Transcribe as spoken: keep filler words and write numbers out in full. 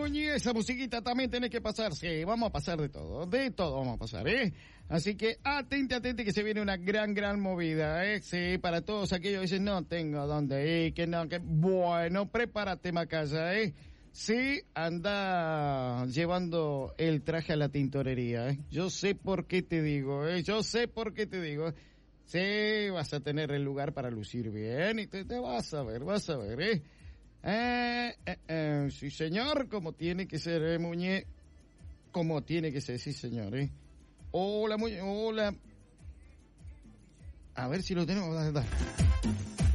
Muñe, esa musiquita también tiene que pasar, sí, vamos a pasar de todo, de todo vamos a pasar, ¿eh? Así que atente, atente que se viene una gran, gran movida, ¿eh? Sí, para todos aquellos que dicen, no tengo dónde ir, que no, que... Bueno, prepárate, Macaya, ¿eh? Sí, anda llevando el traje a la tintorería, ¿eh? Yo sé por qué te digo, ¿eh? Yo sé por qué te digo. Sí, vas a tener el lugar para lucir bien y te, te vas a ver, vas a ver, ¿eh? Eh, eh, eh, sí, señor, como tiene que ser, ¿eh, Muñe? Como tiene que ser, sí, señor, ¿eh? Hola, Muñe, hola. A ver si lo tenemos.